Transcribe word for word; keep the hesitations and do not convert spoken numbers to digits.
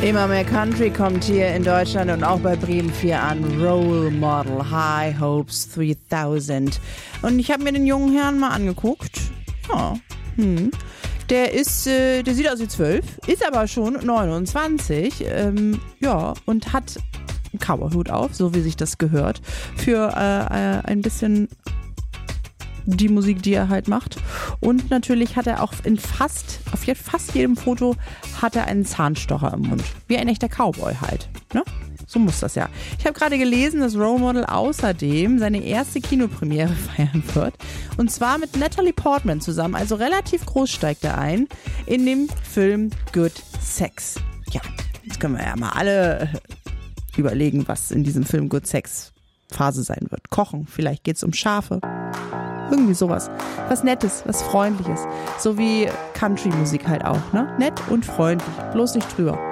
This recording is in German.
Immer mehr Country kommt hier in Deutschland und auch bei Bremen vier an. Role Model, High Hopes dreitausend. Und ich habe mir den jungen Herrn mal angeguckt. Ja, hm. Der ist, äh, der sieht aus wie zwölf, ist aber schon neunundzwanzig. Ähm, ja, und hat einen Cowboyhut auf, so wie sich das gehört, für äh, äh, ein bisschen die Musik, die er halt macht. Und natürlich hat er auch in fast, auf fast jedem Foto hat er einen Zahnstocher im Mund. Wie ein echter Cowboy halt, ne? So muss das ja. Ich habe gerade gelesen, dass Role Model außerdem seine erste Kinopremiere feiern wird. Und zwar mit Natalie Portman zusammen. Also relativ groß steigt er ein in dem Film Good Sex. Ja, jetzt können wir ja mal alle überlegen, was in diesem Film Good Sex Phase sein wird. Kochen, vielleicht geht's um Schafe. Irgendwie sowas. Was Nettes, was Freundliches. So wie Country-Musik halt auch, ne? Nett und freundlich, bloß nicht drüber.